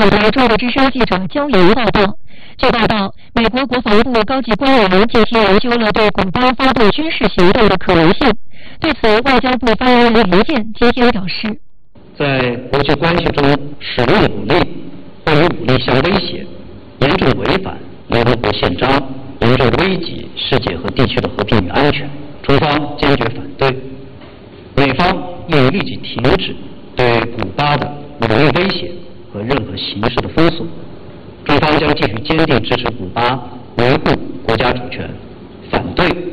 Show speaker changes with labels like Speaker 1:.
Speaker 1: 美国中国之声记者焦莹报道。据报道，美国国防部高级官员近期研究了对古巴发动军事行动的可能性。对此，外交部发言人林健今天表示，
Speaker 2: 在国际关系中使用武力或以武力相威胁，严重违反联合国宪章，严重危及世界和地区的和平与安全，中方坚决反对。美方应立即停止对古巴的武力威胁和任何形式的封锁。中方将继续坚定支持古巴维护国家主权，反对